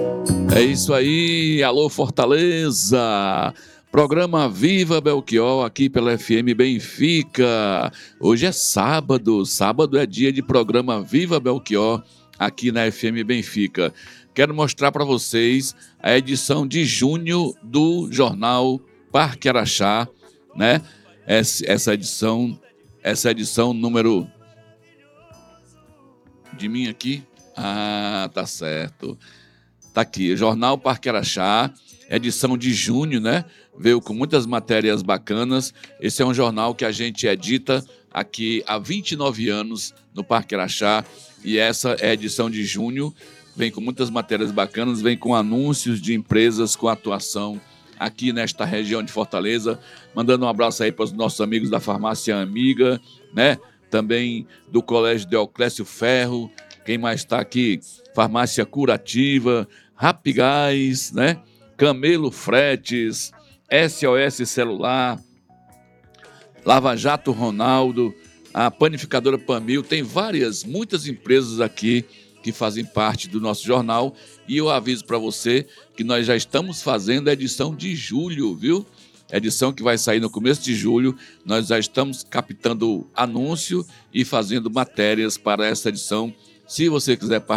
É isso aí, alô Fortaleza, programa Viva Belchior aqui pela FM Benfica. Hoje é sábado, sábado é dia de programa Viva Belchior aqui na FM Benfica. Quero mostrar para vocês a edição de junho do jornal Parque Araxá, né? Essa edição número de mim aqui. Ah, tá certo. Tá aqui, Jornal Parque Araxá, edição de junho, né? Veio com muitas matérias bacanas. Esse é um jornal que a gente edita aqui há 29 anos no Parque Araxá. E essa é a edição de junho. Vem com muitas matérias bacanas, vem com anúncios de empresas com atuação aqui nesta região de Fortaleza. Mandando um abraço aí para os nossos amigos da Farmácia Amiga, né? Também do Colégio Deoclésio Ferro. Quem mais está aqui? Farmácia Curativa, Rapigás, né? Camelo Fretes, SOS Celular, Lava Jato Ronaldo, a Panificadora Pamil. Tem muitas empresas aqui que fazem parte do nosso jornal. E eu aviso para você que nós já estamos fazendo a edição de julho, viu? Edição que vai sair no começo de julho. Nós já estamos captando anúncio e fazendo matérias para essa edição. Se você quiser participar,